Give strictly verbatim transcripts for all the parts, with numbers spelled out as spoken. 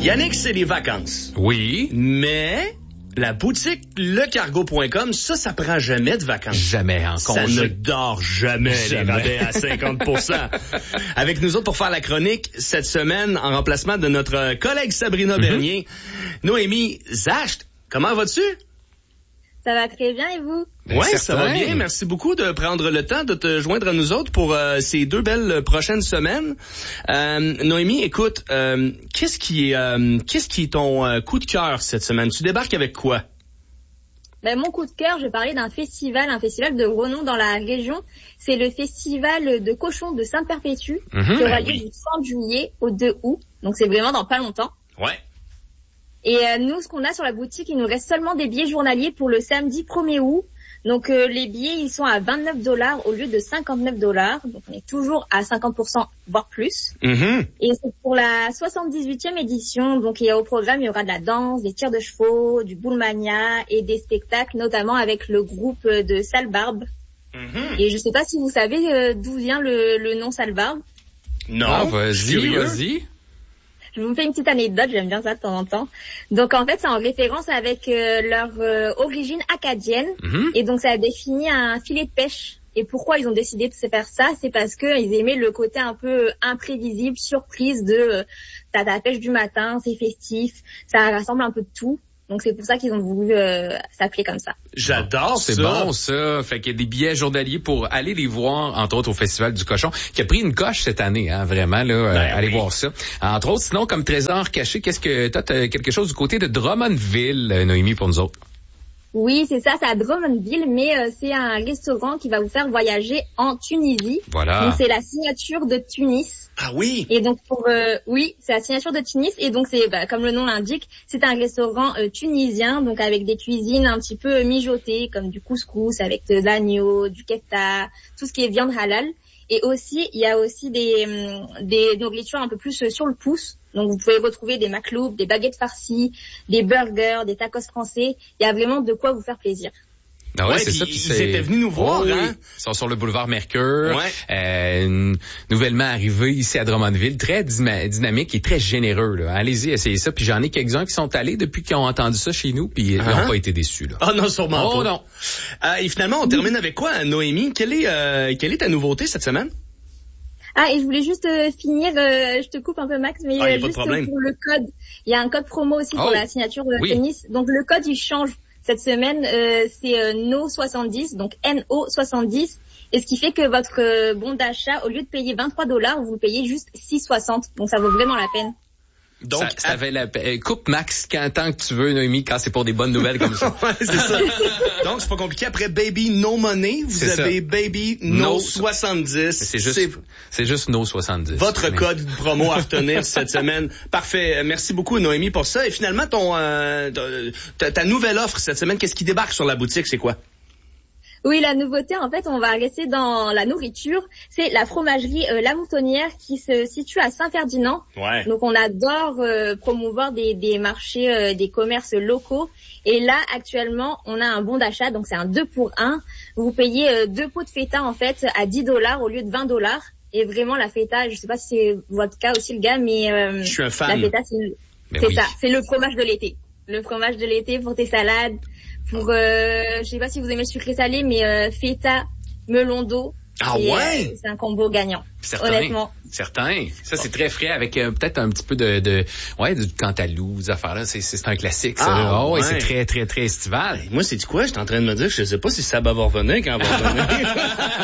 Yannick, c'est les vacances. Oui. Mais la boutique le cargo point com, ça, ça prend jamais de vacances. Jamais en Ça congé. ne dort jamais, jamais. Les rabais à cinquante pour cent. Avec nous autres pour faire la chronique cette semaine, en remplacement de notre collègue Sabrina mm-hmm. Bernier, Noémie Zacht. Comment vas-tu? Ça va très bien et vous? Oui, ça va bien. Merci beaucoup de prendre le temps de te joindre à nous autres pour euh, ces deux belles prochaines semaines. Euh, Noémie, écoute, euh, qu'est-ce qui est euh, qu'est-ce qui est ton euh, coup de cœur cette semaine? Tu débarques avec quoi? Ben, mon coup de cœur, je vais parler d'un festival, un festival de renom dans la région. C'est le festival de cochons de Sainte-Perpétue mmh, qui aura lieu oui. du trente juillet au deux août. Donc c'est vraiment dans pas longtemps. Ouais. Et euh, nous, ce qu'on a sur la boutique, il nous reste seulement des billets journaliers pour le samedi premier août. Donc euh, les billets, ils sont à vingt-neuf dollars au lieu de cinquante-neuf dollars. Donc on est toujours à cinquante pour cent, voire plus. Mm-hmm. Et c'est pour la soixante-dix-huitième édition. Donc il y a au programme, il y aura de la danse, des tirs de chevaux, du bullmania et des spectacles, notamment avec le groupe de Sale Barbe. Mm-hmm. Et je sais pas si vous savez euh, d'où vient le, le nom Sale Barbe. Non, ah, vas-y, vas-y. Je vous fais une petite anecdote, j'aime bien ça de temps en temps. Donc en fait, c'est en référence avec euh, leur euh, origine acadienne. Mm-hmm. Et donc ça a défini un filet de pêche. Et pourquoi ils ont décidé de se faire ça? C'est parce qu'ils aimaient le côté un peu imprévisible, surprise de euh, t'as ta pêche du matin, c'est festif, ça rassemble un peu de tout. Donc c'est pour ça qu'ils ont voulu euh, s'appeler comme ça. J'adore c'est ça. C'est bon ça. Fait qu'il y a des billets journaliers pour aller les voir, entre autres au Festival du Cochon, qui a pris une coche cette année, hein, vraiment là. Ben, euh, allez oui. voir ça. Entre autres, sinon comme trésor caché, qu'est-ce que toi t'as quelque chose du côté de Drummondville, Noémie, pour nous autres? Oui, c'est ça, c'est à Drummondville, mais euh, c'est un restaurant qui va vous faire voyager en Tunisie. Voilà. Donc c'est la signature de Tunis. Ah oui. Et donc pour euh, oui, c'est la signature de Tunis et donc c'est bah, comme le nom l'indique, c'est un restaurant euh, tunisien, donc avec des cuisines un petit peu mijotées comme du couscous avec de l'agneau, du kefta, tout ce qui est viande halal. Et aussi, il y a aussi des des nourritures un peu plus sur le pouce. Donc vous pouvez retrouver des makloubs, des baguettes farcies, des burgers, des tacos français. Il y a vraiment de quoi vous faire plaisir. Ah ouais, ouais, c'est pis ça. Ils c'est... étaient venus nous voir, oh, hein? Oui. Ils sont sur le boulevard Mercure. Ouais. Euh, nouvellement arrivés ici à Drummondville. Très dyma- dynamique et très généreux, là. Allez-y, essayez ça. Puis j'en ai quelques-uns qui sont allés depuis qu'ils ont entendu ça chez nous, puis uh-huh. ils n'ont pas été déçus, là. Ah oh, non, sûrement oh, pas. non. Euh, et finalement, on termine avec quoi, Noémie? Quelle est, euh, quelle est ta nouveauté cette semaine? Ah, et je voulais juste euh, finir, euh, je te coupe un peu Max, mais ah, euh, juste pour le code. Il y a un code promo aussi oh. pour la signature de oui. tennis. Donc le code, il change. Cette semaine, euh, c'est euh, N O soixante-dix, donc N O soixante-dix. Et ce qui fait que votre euh, bon d'achat, au lieu de payer vingt-trois dollars, vous payez juste six soixante. Donc ça vaut vraiment la peine. Donc, ça, ça avait la peine. Coupe Max quand tant que tu veux, Noémie, quand c'est pour des bonnes nouvelles comme ça. ouais, c'est ça. Donc, c'est pas compliqué. Après Baby No Money, vous c'est avez ça. Baby No, no soixante-dix. C'est juste, c'est, c'est juste No soixante-dix. Votre mais... code promo à retenir cette semaine. Parfait. Merci beaucoup, Noémie, pour ça. Et finalement, ton, euh, ta, ta nouvelle offre cette semaine, qu'est-ce qui débarque sur la boutique? C'est quoi? Oui, la nouveauté, en fait, on va rester dans la nourriture. C'est la fromagerie euh, La Moutonnière qui se situe à Saint-Ferdinand. Ouais. Donc, on adore euh, promouvoir des, des marchés, euh, des commerces locaux. Et là, actuellement, on a un bon d'achat, donc c'est un deux pour un. Vous payez euh, deux pots de feta, en fait, à dix dollars au lieu de vingt dollars. Et vraiment, la feta, je sais pas si c'est votre cas aussi, le gars, mais euh, je suis un fan. La feta, c'est, c'est oui. ça. C'est le fromage de l'été. Le fromage de l'été pour tes salades. Pour, euh, je sais pas si vous aimez le sucré salé, mais euh, feta, melon d'eau. Ah et, ouais? Euh, c'est un combo gagnant. Certain, honnêtement. Certain. Ça, c'est très frais avec euh, peut-être un petit peu de, de ouais, du cantalou, des affaires-là. C'est, c'est un classique, ça. Ah, oh, ouais. Et c'est très, très, très estival. Ben, moi, c'est du quoi? Je suis en train de me dire, je sais pas si ça va revenir quand on va revenir.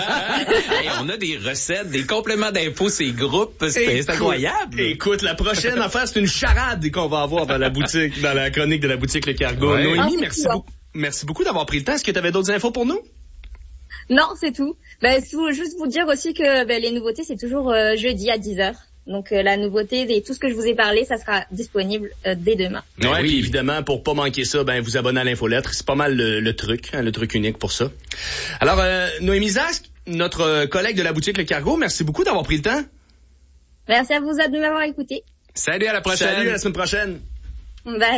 Hey, on a des recettes, des compléments d'infos, ces groupes. C'est, écoute, c'est incroyable. Écoute, la prochaine affaire, c'est une charade qu'on va avoir dans la boutique, dans la chronique de la boutique Le Cargo. Ouais. Noémie, ah, merci beaucoup. Merci beaucoup d'avoir pris le temps. Est-ce que tu avais d'autres infos pour nous? Non, c'est tout. Ben, juste vous dire aussi que ben, les nouveautés, c'est toujours euh, jeudi à dix heures. Donc euh, la nouveauté et tout ce que je vous ai parlé, ça sera disponible euh, dès demain. Ben ouais, oui, puis évidemment, pour pas manquer ça, ben vous abonnez à l'infolettre. C'est pas mal le, le truc, hein, le truc unique pour ça. Alors, euh, Noémie Zacht, notre collègue de la boutique Le Cargo, merci beaucoup d'avoir pris le temps. Merci à vous de m'avoir écouté. Salut, à la prochaine. Salut, à la semaine prochaine. Bye.